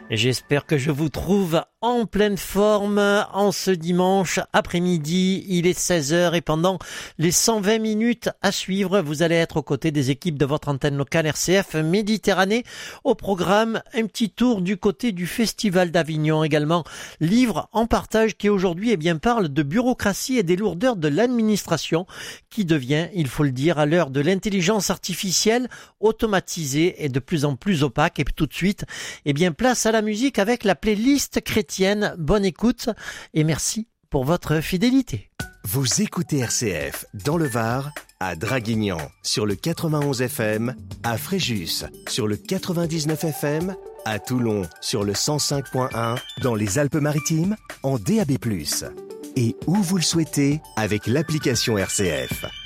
Et j'espère que je vous trouve en pleine forme en ce dimanche après-midi. Il est 16h et pendant les 120 minutes à suivre, vous allez être aux côtés des équipes de votre antenne locale RCF Méditerranée. Au programme, un petit tour du côté du Festival d'Avignon également. Livre en partage qui aujourd'hui parle de bureaucratie et des lourdeurs de l'administration qui devient, il faut le dire, à l'heure de l'intelligence artificielle automatisée et de plus en plus opaque. Et tout de suite, place à la musique avec la playlist chrétienne. Bonne écoute et merci pour votre fidélité. Vous écoutez RCF dans le Var, à Draguignan sur le 91 FM, à Fréjus sur le 99 FM, à Toulon sur le 105.1, dans les Alpes-Maritimes en DAB+. Et où vous le souhaitez avec l'application RCF.